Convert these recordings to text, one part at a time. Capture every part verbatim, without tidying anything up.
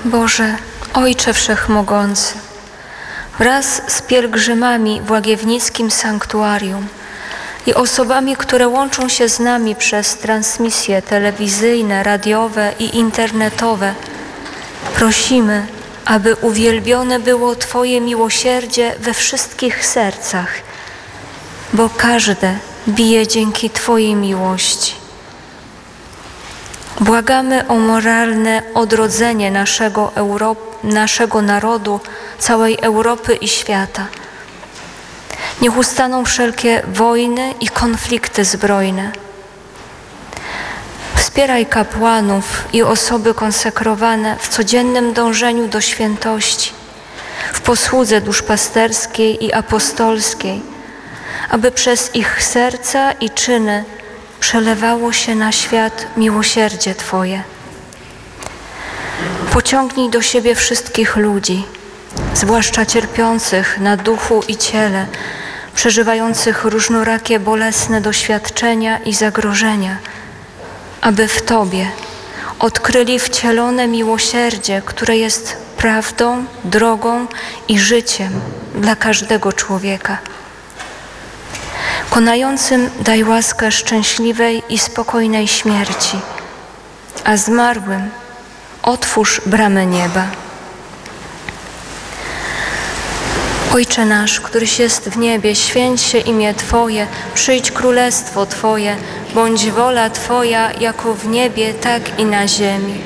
Boże, Ojcze Wszechmogący, wraz z pielgrzymami w Łagiewnickim Sanktuarium i osobami, które łączą się z nami przez transmisje telewizyjne, radiowe i internetowe, prosimy, aby uwielbione było Twoje miłosierdzie we wszystkich sercach, bo każde bije dzięki Twojej miłości. Błagamy o moralne odrodzenie naszego, Europ- naszego narodu, całej Europy i świata. Niech ustaną wszelkie wojny i konflikty zbrojne. Wspieraj kapłanów i osoby konsekrowane w codziennym dążeniu do świętości, w posłudze duszpasterskiej i apostolskiej, aby przez ich serca i czyny przelewało się na świat miłosierdzie Twoje. Pociągnij do siebie wszystkich ludzi, zwłaszcza cierpiących na duchu i ciele, przeżywających różnorakie bolesne doświadczenia i zagrożenia, aby w Tobie odkryli wcielone miłosierdzie, które jest prawdą, drogą i życiem dla każdego człowieka. Konającym daj łaskę szczęśliwej i spokojnej śmierci, a zmarłym otwórz bramę nieba. Ojcze nasz, któryś jest w niebie, święć się imię Twoje, przyjdź królestwo Twoje, bądź wola Twoja jako w niebie, tak i na ziemi.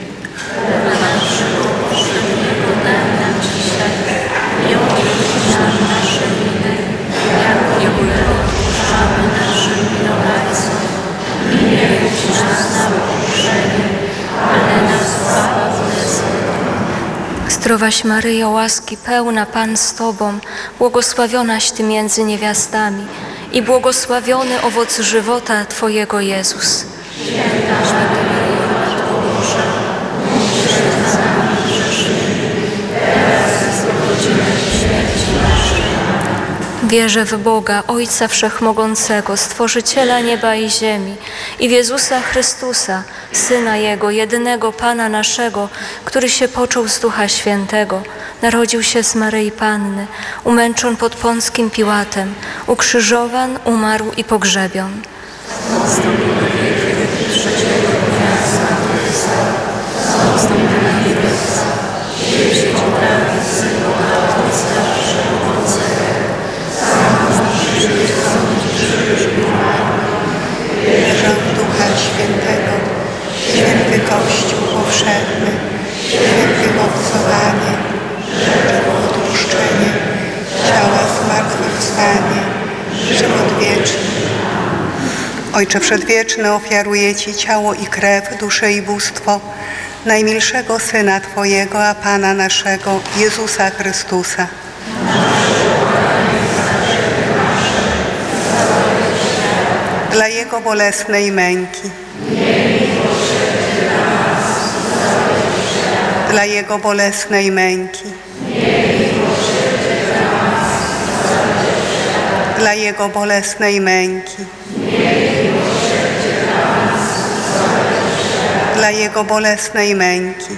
Zdrowaś Maryjo, łaski pełna, Pan z Tobą, błogosławionaś Ty między niewiastami i błogosławiony owoc żywota Twojego, Jezus. Wierzę w Boga, Ojca Wszechmogącego, Stworzyciela nieba i ziemi, i w Jezusa Chrystusa, Syna Jego, jedynego Pana naszego, który się począł z Ducha Świętego, narodził się z Maryi Panny, umęczon pod Pąckim Piłatem, ukrzyżowan, umarł i pogrzebion. Wierzę w Ducha Świętego, święty Kościół powszechny, święty obcowanie, żywot odpuszczenie, ciała zmartwychwstanie, żywot wieczny. Ojcze Przedwieczny, ofiaruję Ci ciało i krew, duszę i bóstwo najmilszego Syna Twojego, a Pana naszego, Jezusa Chrystusa. Dla Jego bolesnej męki, dla Jego bolesnej męki, dla Jego bolesnej męki, dla Jego bolesnej męki,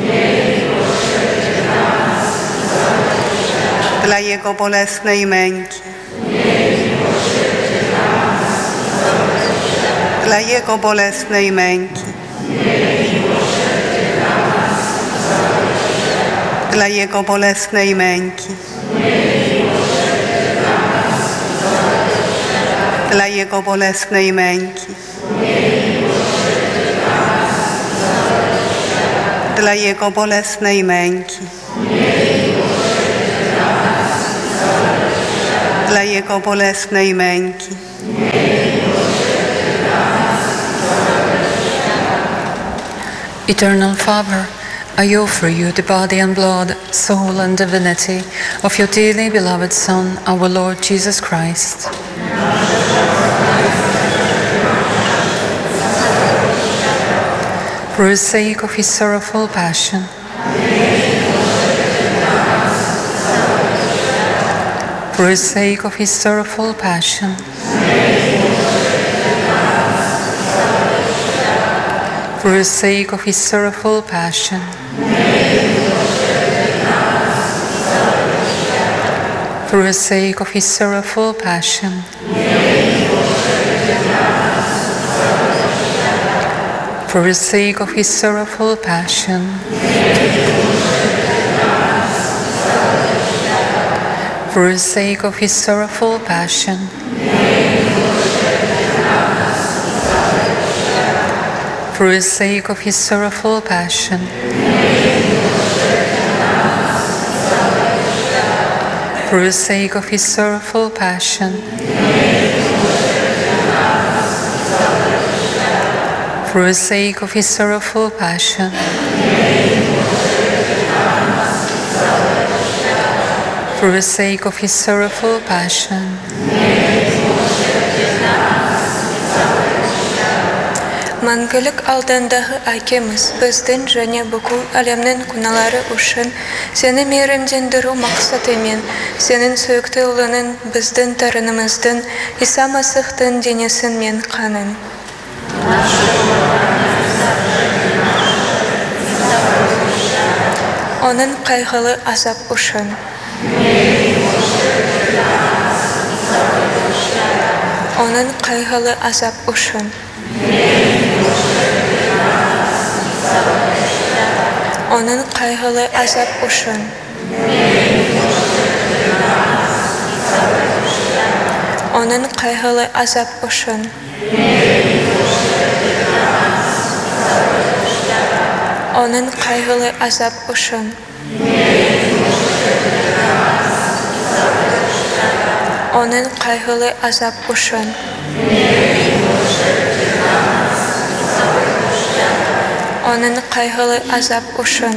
dla Jego bolesnej męki, dla Jego bolesnej męki, dla Jego bolesnej męki, dla Jego bolesnej męki, dla Jego bolesnej męki, dla Jego bolesnej męki. Eternal Father, I offer you the body and blood, soul and divinity of your dearly beloved Son, our Lord Jesus Christ. For the sake of his sorrowful passion, for the sake of his sorrowful passion, for the sake of his sorrowful passion, through the sake of his sorrowful passion. For the sake of his sorrowful passion. For the sake of his sorrowful passion. For the sake of his sorrowful passion. For the sake of his sorrowful passion. For the sake of his sorrowful passion. For the sake of his sorrowful passion. Мәңгілік алдандағы әкеміз, біздің және бүкіл әлемнің күнәлары үшін сені мейірімдендіру мақсатымен, сенің сүйікті ұлының біздің тарынымыздың Иса Масихтың денесін мен қанын. Оның қайғылы азап үшін. Onun қайғылы азап үшін. Onun қайғылы азап үшін. Onun қайғылы азап үшін. Onun қайғылы азап үшін. Onun қайғылы азап үшін. Onun қайғылы азап үшін.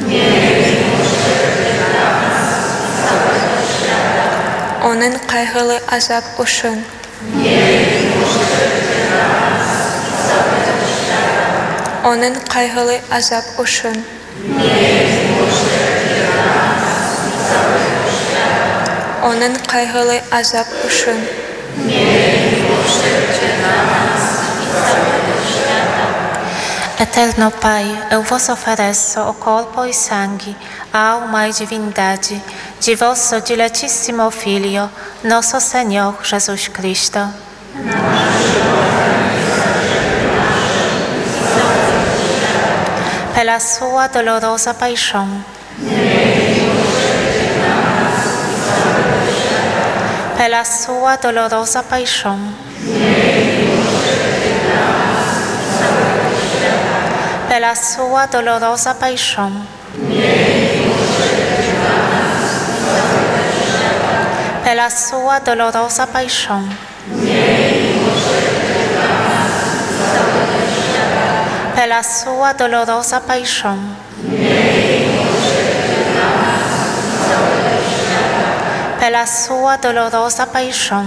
Onun қайғылы азап үшін. Onun қайғылы азап үшін. Onun қайғылы азап үшін. Eterno Pai, eu vos ofereço o corpo e sangue, a alma e divindade de vosso diletíssimo Filho, nosso Senhor Jesus Cristo. Pela sua dolorosa paixão, pela sua dolorosa paixão, pela sua dolorosa paixão, pela sua dolorosa paixão, pela sua dolorosa paixão, pela sua dolorosa paixão,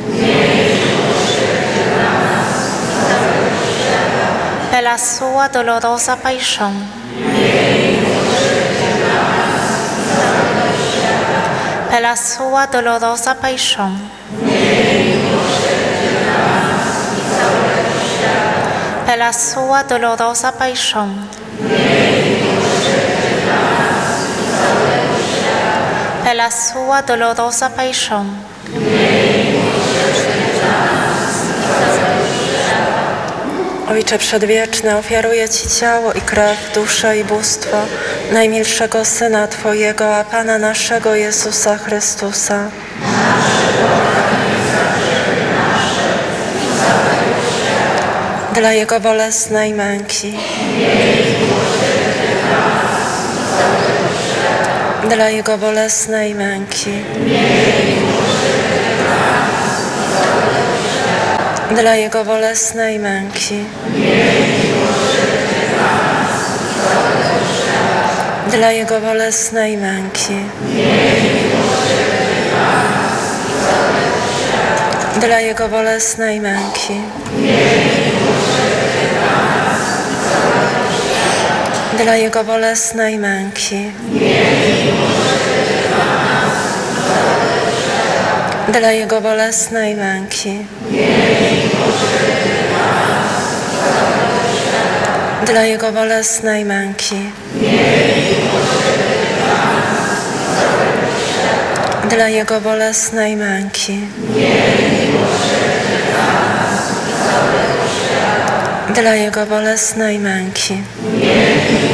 pela sua dolorosa paixão, pela sua dolorosa paixão, pela sua dolorosa paixão, pela sua dolorosa paixão, Ojcze Przedwieczny, ofiaruję Ci ciało i krew, duszę i bóstwo najmilszego Syna Twojego, a Pana naszego Jezusa Chrystusa. Dla Jego bolesnej męki, dla Jego bolesnej męki, dla Jego bolesnej męki, dla Jego bolesnej męki, dla Jego bolesnej męki, dla Jego bolesnej męki, dla Jego bolesnej męki, dla Jego bolesnej męki, dla Jego bolesnej męki, dla Jego bolesnej męki,